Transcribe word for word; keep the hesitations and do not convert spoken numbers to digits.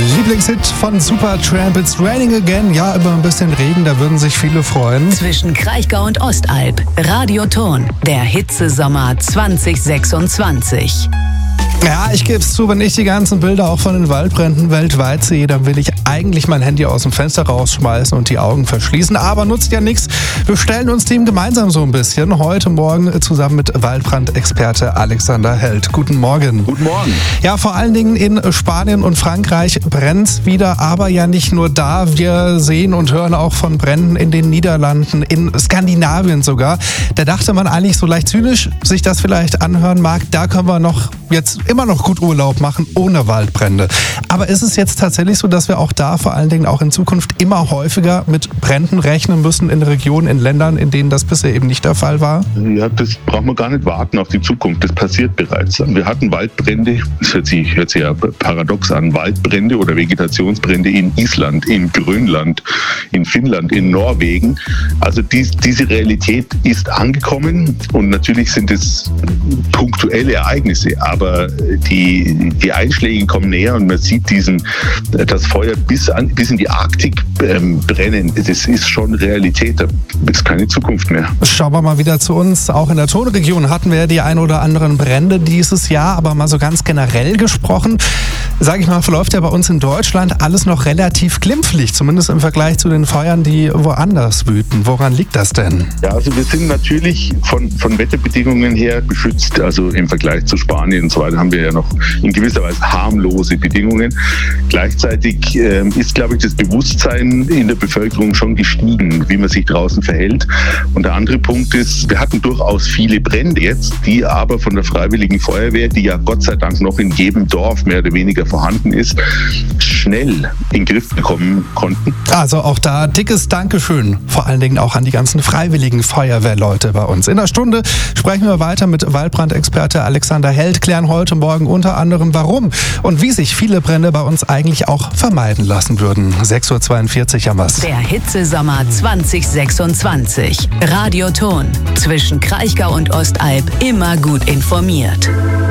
Lieblingshit von Supertramp, It's Raining Again. Ja, über ein bisschen Regen, da würden sich viele freuen. Zwischen Kraichgau und Ostalb, Radioton, der Hitzesommer zwanzig sechsundzwanzig. Ja, ich gebe es zu, wenn ich die ganzen Bilder auch von den Waldbränden weltweit sehe, dann will ich eigentlich mein Handy aus dem Fenster rausschmeißen und die Augen verschließen. Aber nutzt ja nichts. Wir stellen uns dem gemeinsam so ein bisschen. Heute Morgen zusammen mit Waldbrandexperte Alexander Held. Guten Morgen. Guten Morgen. Ja, vor allen Dingen in Spanien und Frankreich brennt's wieder, aber ja nicht nur da. Wir sehen und hören auch von Bränden in den Niederlanden, in Skandinavien sogar. Da dachte man eigentlich so leicht zynisch, sich das vielleicht anhören mag, da können wir noch jetzt immer noch gut Urlaub machen ohne Waldbrände. Aber ist es jetzt tatsächlich so, dass wir auch da vor allen Dingen auch in Zukunft immer häufiger mit Bränden rechnen müssen in Regionen, in Ländern, in denen das bisher eben nicht der Fall war? Ja, das braucht man gar nicht warten auf die Zukunft. Das passiert bereits. Wir hatten Waldbrände, das hört sich, hört sich ja paradox an, Waldbrände oder Vegetationsbrände in Island, in Grönland, in Finnland, in Norwegen. Also dies, diese Realität ist angekommen und natürlich sind es punktuelle Ereignisse, aber die, die Einschläge kommen näher und man sieht diesen, das Feuer bis, an, bis in die Arktik ähm, brennen. Das ist schon Realität. Da ist keine Zukunft mehr. Schauen wir mal wieder zu uns. Auch in der Tonregion hatten wir die ein oder anderen Brände dieses Jahr, aber mal so ganz generell gesprochen, sage ich mal, verläuft ja bei uns in Deutschland alles noch relativ glimpflich, zumindest im Vergleich zu den Feuern, die woanders wüten. Woran liegt das denn? Ja, also wir sind natürlich von, von Wetterbedingungen her geschützt, also im Vergleich zu Spanien und so weiter haben wir ja noch in gewisser Weise harmlose Bedingungen. Gleichzeitig äh, ist, glaube ich, das Bewusstsein in der Bevölkerung schon gestiegen, wie man sich draußen verhält. Und der andere Punkt ist, wir hatten durchaus viele Brände jetzt, die aber von der Freiwilligen Feuerwehr, die ja Gott sei Dank noch in jedem Dorf mehr oder weniger vorhanden ist, schnell in den Griff bekommen konnten. Also auch da dickes Dankeschön, vor allen Dingen auch an die ganzen Freiwilligen Feuerwehrleute bei uns. In einer Stunde sprechen wir weiter mit Waldbrandexperte Alexander Held, klären heute Morgen unter anderem, warum und wie sich viele Brände bei uns eigentlich auch vermeiden lassen würden. sechs Uhr zweiundvierzig haben wir's. Der Hitzesommer zwanzig sechsundzwanzig. Radioton. Zwischen Kraichgau und Ostalb immer gut informiert.